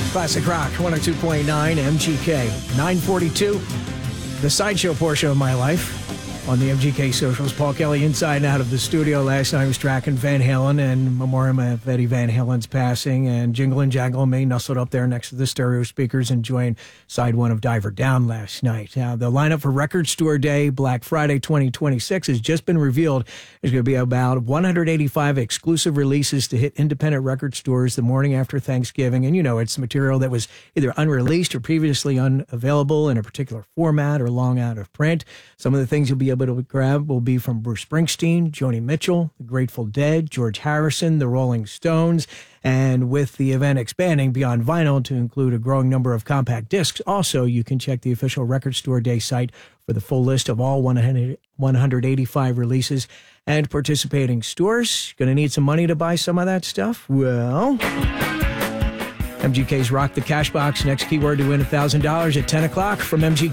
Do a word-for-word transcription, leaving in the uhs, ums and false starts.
Classic Rock, one oh two point nine M G K. nine forty-two, the sideshow portion of my life. On the M G K socials, Paul Kelly inside and out of the studio. Last night I was tracking Van Halen and memoriam of Eddie Van Halen's passing, and Jingle and Jangle and me nestled up there next to the stereo speakers enjoying side one of Diver Down last night. Now, the lineup for Record Store Day, Black Friday twenty twenty-six, has just been revealed. There's going to be about one hundred eighty-five exclusive releases to hit independent record stores the morning after Thanksgiving. And, you know, it's material that was either unreleased or previously unavailable in a particular format or long out of print. Some of the things you'll be able to grab will be from Bruce Springsteen, Joni Mitchell, The Grateful Dead, George Harrison, The Rolling Stones, and with the event expanding beyond vinyl to include a growing number of compact discs, also you can check the official Record Store Day site for the full list of all one hundred eighty-five releases and participating stores. Going to need some money to buy some of that stuff? Well, M G K's Rock the Cash Box. Next keyword to win one thousand dollars at ten o'clock from M G K.